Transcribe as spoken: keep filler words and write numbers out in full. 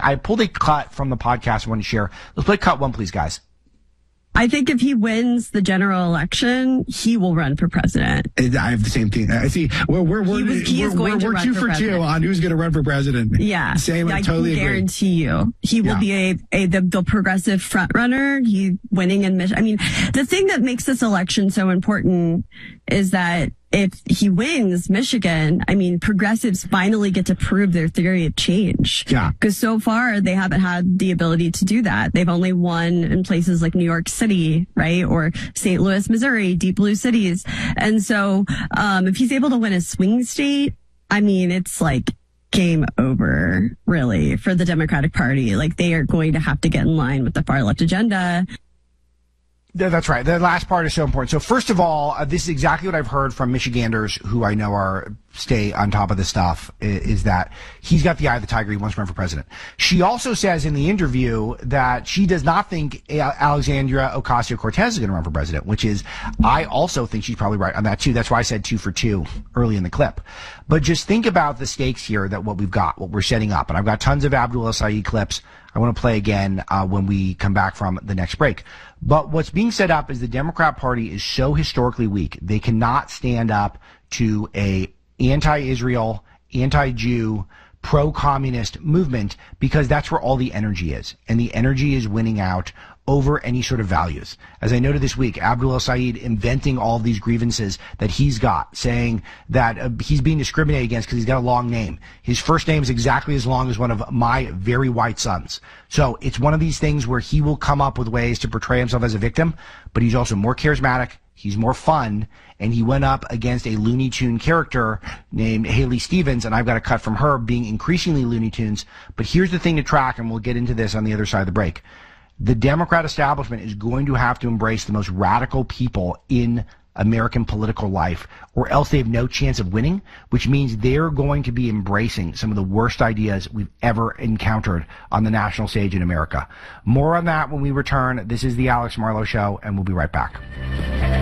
I pulled a cut from the podcast I want to share. Let's play cut one, please, guys. I think if he wins the general election, he will run for president. I have the same thing. I see. We're we're we're, he was, he we're, we're, we're, we're two for, for two on who's going to run for president. Yeah, same. I, I totally can guarantee agree. you, he will yeah. be a, a the, the progressive front runner. He winning in Michigan. I mean, the thing that makes this election so important is that if he wins Michigan, I mean, progressives finally get to prove their theory of change. Yeah. Because so far they haven't had the ability to do that. They've only won in places like New York City, right? Or Saint Louis, Missouri, deep blue cities. And so, um, if he's able to win a swing state, I mean, it's like game over, really, for the Democratic Party. Like, they are going to have to get in line with the far left agenda. Yeah, that's right. The last part is so important. So first of all, uh, this is exactly what I've heard from Michiganders who I know are stay on top of this stuff, is, is that he's got the eye of the tiger. He wants to run for president. She also says in the interview that she does not think Alexandria Ocasio-Cortez is going to run for president, which is, I also think she's probably right on that too. That's why I said two for two early in the clip. But just think about the stakes here, that what we've got, what we're setting up. And I've got tons of Abdul El-Sayed clips I want to play again uh, when we come back from the next break. But what's being set up is the Democrat Party is so historically weak. They cannot stand up to a anti-Israel, anti-Jew, pro-communist movement, because that's where all the energy is. And the energy is winning out over any sort of values. As I noted this week, Abdul El-Sayed inventing all of these grievances that he's got, saying that uh, he's being discriminated against because he's got a long name. His first name is exactly as long as one of my very white sons. So it's one of these things where he will come up with ways to portray himself as a victim, but he's also more charismatic, he's more fun, and he went up against a Looney Tune character named Haley Stevens, and I've got a cut from her being increasingly Looney Tunes. But here's the thing to track, and we'll get into this on the other side of the break. The Democrat establishment is going to have to embrace the most radical people in American political life, or else they have no chance of winning, which means they're going to be embracing some of the worst ideas we've ever encountered on the national stage in America. More on that when we return. This is the Alex Marlow Show, and we'll be right back.